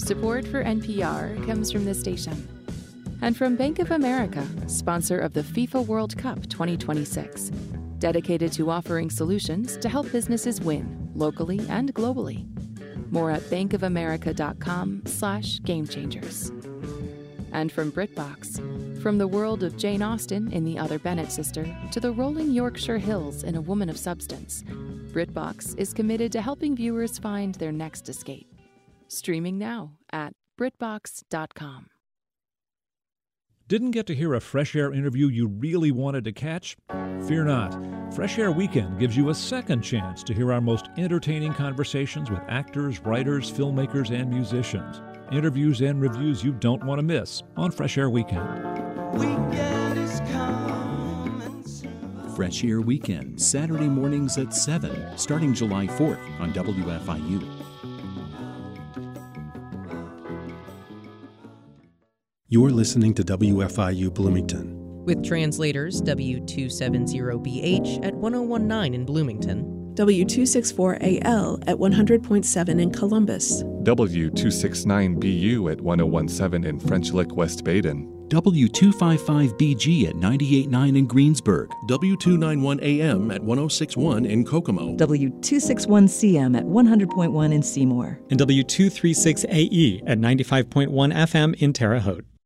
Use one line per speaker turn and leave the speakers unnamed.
Support for NPR comes from this station and from Bank of America, sponsor of the FIFA World Cup 2026, dedicated to offering solutions to help businesses win locally and globally. More at bankofamerica.com/gamechangers. And from BritBox, from the world of Jane Austen in The Other Bennet Sister to the rolling Yorkshire Hills in A Woman of Substance, BritBox is committed to helping viewers find their next escape. Streaming now at BritBox.com.
Didn't get to hear a Fresh Air interview you really wanted to catch? Fear not. Fresh Air Weekend gives you a second chance to hear our most entertaining conversations with actors, writers, filmmakers, and musicians. Interviews and reviews you don't want to miss on Fresh Air Weekend.
Weekend is coming soon.
Fresh Air Weekend, Saturday mornings at 7, starting July 4th on WFIU.
You're listening to WFIU Bloomington.
With translators W270BH at 1019 in Bloomington,
W264AL at 100.7 in Columbus,
W269BU at 1017 in French Lick, West Baden,
W255BG at 98.9 in Greensburg,
W291AM at 106.1 in Kokomo,
W261CM at 100.1 in Seymour,
and W236AE at 95.1 FM in Terre Haute.